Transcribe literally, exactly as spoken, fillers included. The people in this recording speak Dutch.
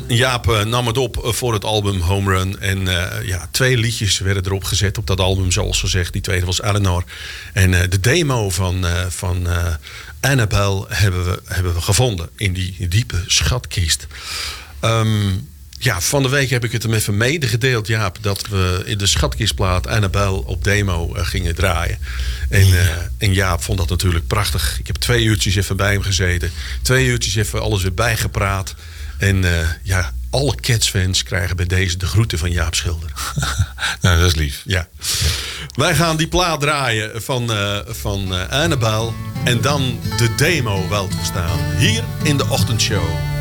Jaap uh, nam het op voor het album Home Run. En uh, ja, twee liedjes werden erop gezet op dat album, zoals gezegd. Die tweede was Eleanor. En uh, de demo van, uh, van uh, Annabelle hebben we, hebben we gevonden in die diepe schatkist. Um, ja, van de week heb ik het hem even medegedeeld, Jaap, dat we in de schatkistplaat Annabelle op demo uh, gingen draaien. En, uh, en Jaap vond dat natuurlijk prachtig. Ik heb twee uurtjes even bij hem gezeten. Twee uurtjes even alles weer bijgepraat. En uh, ja, alle Cats-fans krijgen bij deze de groeten van Jaap Schilder. Nou, dat is lief. Ja. Ja. Wij gaan die plaat draaien van, uh, van uh, Annabelle. En dan de demo wel te verstaan. Hier in de ochtendshow.